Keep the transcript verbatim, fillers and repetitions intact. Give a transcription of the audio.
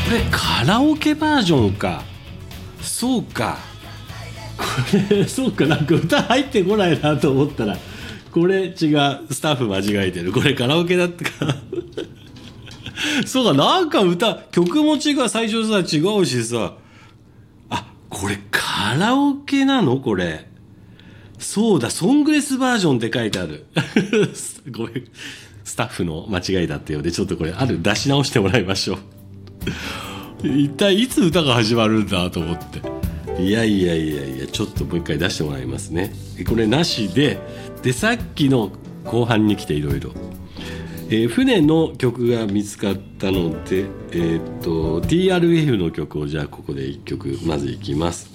れカラオケバージョンか。そうか、これそうか、なんか歌入ってこないなと思ったら、これ違う、スタッフ間違えてる、これカラオケだったかそうか、なんか歌曲も違う、最初さ違うしさ、あ、これカラオケなのこれ。そうだ、ソングレスバージョンって書いてあるごめん、スタッフの間違いだったようで、ちょっとこれある出し直してもらいましょう一体いつ歌が始まるんだと思って、いやいやいやいや、ちょっともう一回出してもらいますね。これなしで、でさっきの後半に来ていろいろ船の曲が見つかったので、えー、っと ティーアールエフ の曲をじゃあここでいっきょくまずいきます。